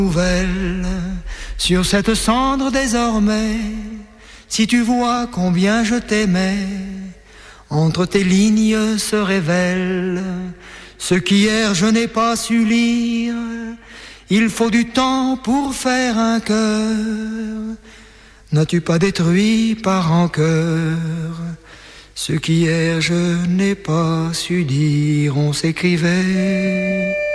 nouvelle sur cette cendre désormais. Si tu vois combien je t'aimais, entre tes lignes se révèle ce qu'hier je n'ai pas su lire. Il faut du temps pour faire un cœur. N'as-tu pas détruit par rancœur ce qu'hier je n'ai pas su dire? On s'écrivait